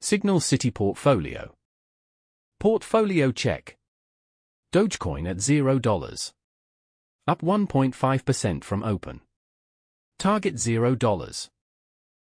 Signal City Portfolio. Portfolio check. Dogecoin at $0. Up 1.5% from open. Target $0.